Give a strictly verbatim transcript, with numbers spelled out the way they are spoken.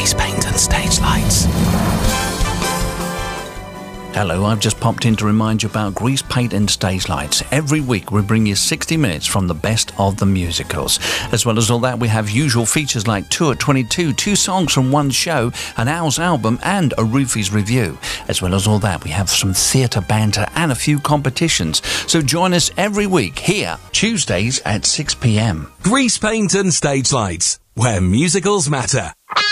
Grease paint and stage lights. Hello, I've just popped in to remind you about Grease Paint and Stage Lights. Every week we bring you sixty minutes from the best of the musicals. As well as all that, we have usual features like two at twenty-two, two songs from one show, an Owl's album and a Roofie's review. As well as all that, we have some theatre banter and a few competitions. So join us every week here, Tuesdays at six p m. Grease Paint and Stage Lights, where musicals matter.